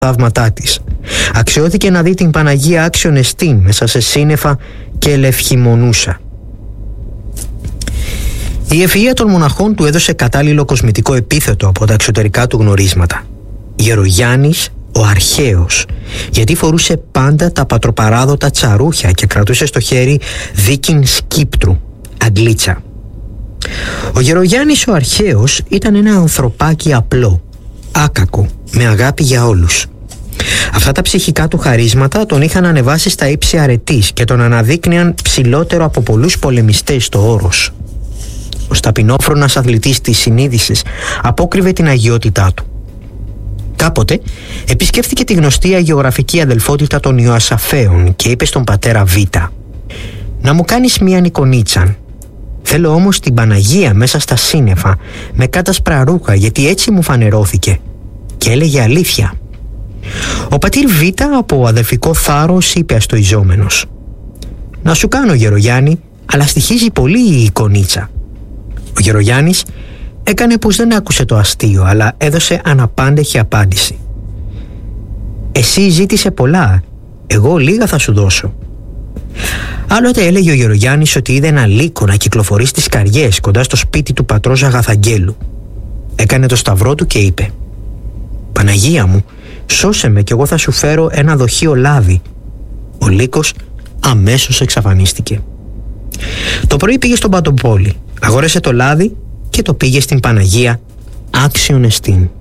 θαύματά της. Αξιώθηκε να δει την Παναγία άξιον εστίν μέσα σε σύννεφα και ελευχημονούσα. Η ευφυΐα των μοναχών του έδωσε κατάλληλο κοσμητικό επίθετο από τα εξωτερικά του γνωρίσματα. Γερογιάννης ο Αρχαίος, γιατί φορούσε πάντα τα πατροπαράδοτα τσαρούχια και κρατούσε στο χέρι δίκην σκύπτρου, αγγλίτσα. Ο Γερογιάννης ο Αρχαίος ήταν ένα ανθρωπάκι απλό, άκακο, με αγάπη για όλους. Αυτά τα ψυχικά του χαρίσματα τον είχαν ανεβάσει στα ύψη αρετής και τον αναδείκνυαν ψηλότερο από πολλούς πολεμιστές στο όρος. Ο ταπεινόφρονας αθλητής της συνείδησης απόκρυβε την αγιότητά του. Κάποτε επισκέφθηκε τη γνωστή αγιογραφική αδελφότητα των Ιωασαφαίων και είπε στον πατέρα Β: «Να μου κάνεις μία εικονίτσα. Θέλω όμως την Παναγία μέσα στα σύννεφα, με κάτασπρα ρούχα, γιατί έτσι μου φανερώθηκε». Και έλεγε αλήθεια. Ο πατήρ Β από αδελφικό θάρρος είπε αστοιζόμενος: «Να σου κάνω, Γερογιάννη, αλλά στοιχίζει πολύ η εικονίτσα». Ο Γερογιάννης έκανε πως δεν άκουσε το αστείο, αλλά έδωσε αναπάντεχη απάντηση: «Εσύ ζήτησε πολλά, εγώ λίγα θα σου δώσω». Άλλοτε έλεγε ο Γερογιάννης ότι είδε ένα λύκο να κυκλοφορεί στις Καριές κοντά στο σπίτι του πατρός Αγαθαγγέλου. Έκανε το σταυρό του και είπε: «Παναγία μου, σώσε με κι εγώ θα σου φέρω ένα δοχείο λάδι». Ο λύκος αμέσως εξαφανίστηκε. Το πρωί πήγε στον Πατοπόλη, αγόρασε το λάδι και το πήγε στην Παναγία άξιον εστίν.